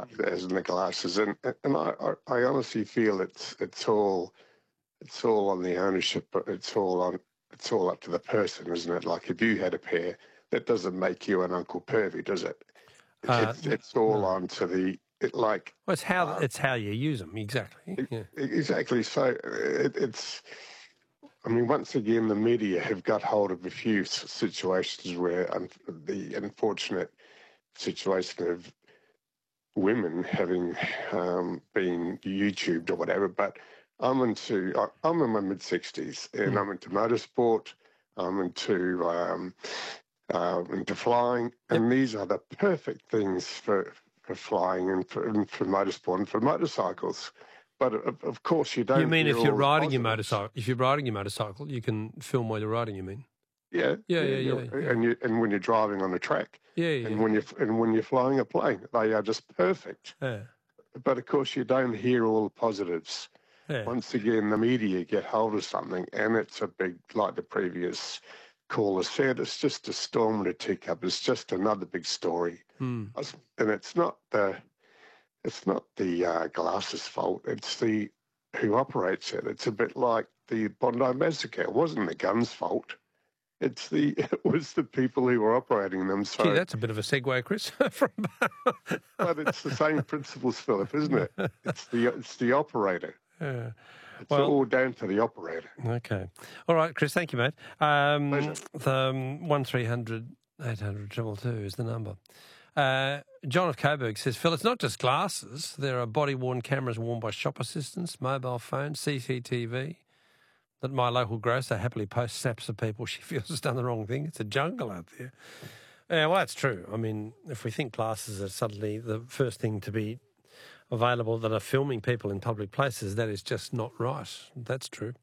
as in the glasses, and I honestly feel it's all on the ownership, but it's all up to the person, isn't it? Like if you had a pair, that doesn't make you an Uncle Pervy, does it? It's all on to the like. Well, it's how you use them, exactly. Yeah. Exactly. So it's. I mean, once again, the media have got hold of a few situations where the unfortunate situation of women having been YouTubed or whatever. But I'm in my mid-60s, and I'm into motorsport. I'm into flying, and these are the perfect things for flying and for motorsport and for motorcycles. But of course, you don't. You mean if you're riding your motorcycle? If you're riding your motorcycle, you can film while you're riding. You mean? Yeah. And when you're driving on a track, and when you're flying a plane, they are just perfect. Yeah. But of course, you don't hear all the positives. Yeah. Once again, the media get hold of something, and it's a big, like the previous caller said, it's just a storm in a teacup. It's just another big story, and it's not the glasses fault. It's the who operates it. It's a bit like the Bondi Massacre. It wasn't the guns' fault. It was the people who were operating them. So, gee, that's a bit of a segue, Chris. But it's the same principles, Philip, isn't it? It's the operator. Yeah. It's all down to the operator. Okay. All right, Chris, thank you, mate. Pleasure. The 1300 800 222 is the number. John of Coburg says, Phil, it's not just glasses. There are body-worn cameras worn by shop assistants, mobile phones, CCTV, that my local grocer happily posts snaps of people she feels has done the wrong thing. It's a jungle out there. Yeah, well, that's true. I mean, if we think glasses are suddenly the first thing to be available that are filming people in public places, that is just not right. That's true.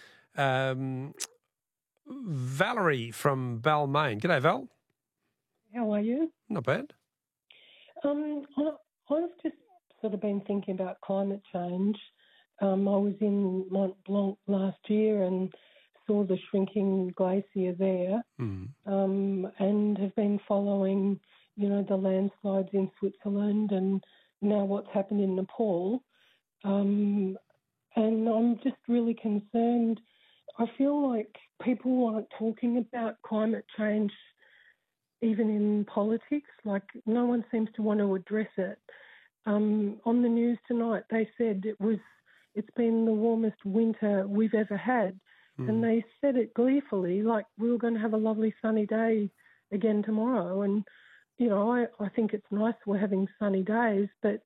Valerie from Balmain. G'day, Val. How are you? Not bad. I've just sort of been thinking about climate change. I was in Mont Blanc last year and saw the shrinking glacier there, and have been following, the landslides in Switzerland and now what's happened in Nepal. And I'm just really concerned. I feel like people aren't talking about climate change even in politics. Like, no one seems to want to address it. On the news tonight, they said it's been the warmest winter we've ever had. And they said it gleefully, like we were going to have a lovely sunny day again tomorrow. And, I think it's nice we're having sunny days, but,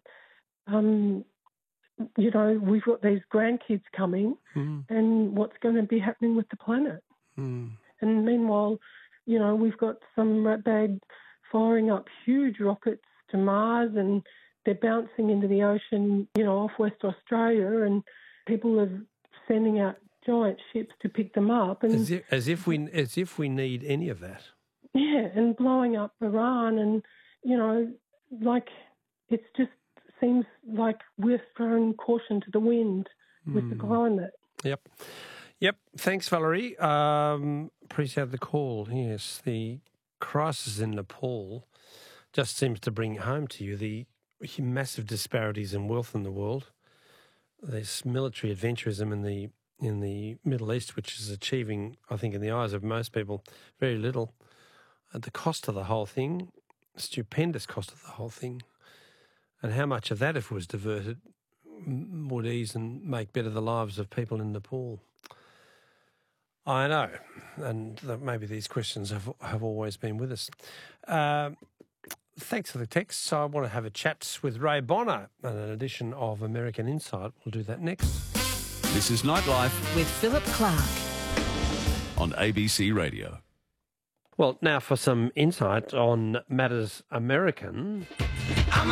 we've got these grandkids coming and what's going to be happening with the planet. And meanwhile, we've got some ratbag firing up huge rockets to Mars and they're bouncing into the ocean, off West Australia, and people are sending out giant ships to pick them up. And as if we need any of that. Yeah, and blowing up Iran, and it just seems like we're throwing caution to the wind with the climate. Yep. Thanks, Valerie. Appreciate the call. Yes, the crisis in Nepal just seems to bring home to you the massive disparities in wealth in the world. This military adventurism in the Middle East, which is achieving, I think, in the eyes of most people, very little. The cost of the whole thing, stupendous cost of the whole thing, and how much of that, if it was diverted, would ease and make better the lives of people in Nepal. I know, and maybe these questions have always been with us. Thanks for the text. So I want to have a chat with Ray Bonner on an edition of American Insight. We'll do that next. This is Nightlife with Philip Clark on ABC Radio. Well, now for some insight on matters American.